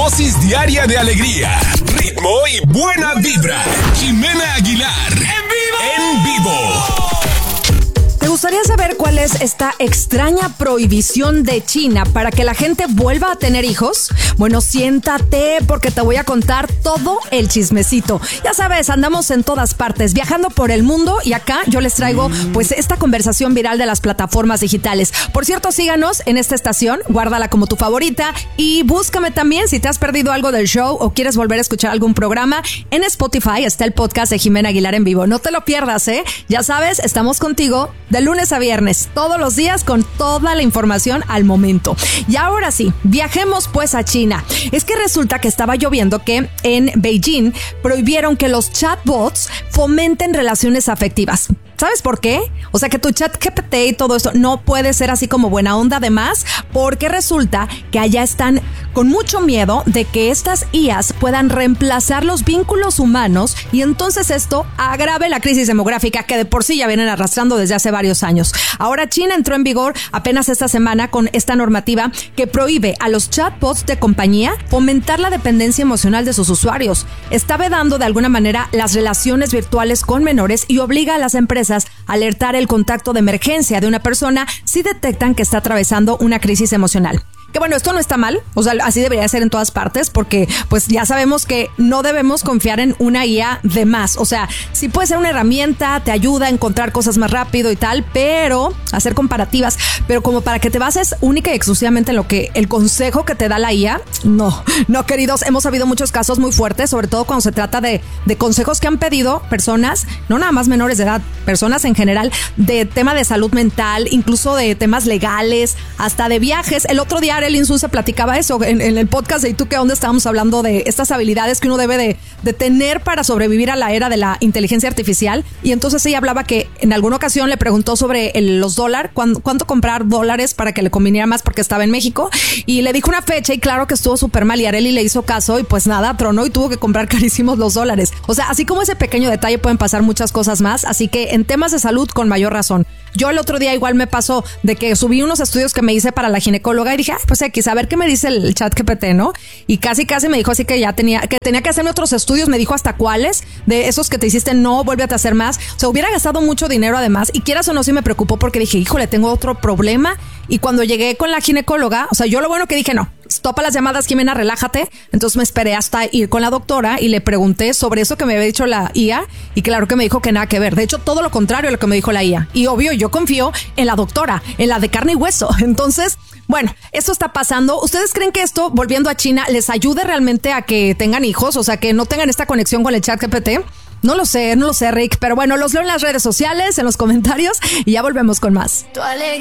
dosis diaria de alegría, ritmo y buena vibra. Jimena Aguilar. En vivo. ¿Te gustaría saber cuál es esta extraña prohibición de China para que la gente vuelva a tener hijos? Bueno, siéntate porque te voy a contar todo el chismecito. Ya sabes, andamos en todas partes, viajando por el mundo y acá yo les traigo pues esta conversación viral de las plataformas digitales. Por cierto, síganos en esta estación, guárdala como tu favorita y búscame también si te has perdido algo del show o quieres volver a escuchar algún programa. En Spotify está el podcast de Jimena Aguilar en vivo. No te lo pierdas, ¿eh? Ya sabes, estamos contigo de lunes a viernes, todos los días con toda la información al momento. Y ahora sí, viajemos pues a China. Es que resulta que estaba lloviendo que en Beijing prohibieron que los chatbots fomenten relaciones afectivas. ¿Sabes por qué? O sea, que tu chat GPT y todo eso no puede ser así como buena onda además, porque resulta que allá están con mucho miedo de que estas IAs puedan reemplazar los vínculos humanos y entonces esto agrave la crisis demográfica que de por sí ya vienen arrastrando desde hace varios años. Ahora China entró en vigor apenas esta semana con esta normativa que prohíbe a los chatbots de compañía fomentar la dependencia emocional de sus usuarios. Está vedando de alguna manera las relaciones virtuales con menores y obliga a las empresas a alertar el contacto de emergencia de una persona si detectan que está atravesando una crisis emocional. Que bueno, esto no está mal, o sea, así debería ser en todas partes porque pues ya sabemos que no debemos confiar en una IA de más, o sea, sí puede ser una herramienta, te ayuda a encontrar cosas más rápido y tal, pero hacer comparativas, pero como para que te bases única y exclusivamente en lo que el consejo que te da la IA, no queridos, hemos sabido muchos casos muy fuertes, sobre todo cuando se trata de consejos que han pedido personas, no nada más menores de edad, personas en general, de tema de salud mental, incluso de temas legales, hasta de viajes. El otro día Arely Insunza platicaba eso en el podcast de ¿Y tú qué onda? Estábamos hablando de estas habilidades que uno debe de tener para sobrevivir a la era de la inteligencia artificial, y entonces ella hablaba que en alguna ocasión le preguntó sobre los dólares, cuánto comprar dólares para que le conviniera más porque estaba en México, y le dijo una fecha y claro que estuvo súper mal y Arely le hizo caso y pues nada, tronó y tuvo que comprar carísimos los dólares. O sea, así como ese pequeño detalle pueden pasar muchas cosas más, así que en temas de salud con mayor razón. Yo el otro día igual me pasó de que subí unos estudios que me hice para la ginecóloga y dije, pues X, a ver qué me dice el chat GPT, ¿no? Y casi me dijo así que ya tenía que hacerme otros estudios, me dijo hasta cuáles, de esos que te hiciste, no, vuélvete a hacer más. O sea, hubiera gastado mucho dinero además, y quieras o no, sí me preocupó porque dije, híjole, tengo otro problema. Y cuando llegué con la ginecóloga, o sea, yo lo bueno que dije, no, topa las llamadas, Jimena, relájate. Entonces me esperé hasta ir con la doctora y le pregunté sobre eso que me había dicho la IA y claro que me dijo que nada que ver. De hecho, todo lo contrario a lo que me dijo la IA. Y obvio, yo confío en la doctora, en la de carne y hueso. Entonces, bueno, esto está pasando. ¿Ustedes creen que esto, volviendo a China, les ayude realmente a que tengan hijos? O sea, que no tengan esta conexión con el chat GPT. No lo sé, Rick. Pero bueno, los leo en las redes sociales, en los comentarios y ya volvemos con más.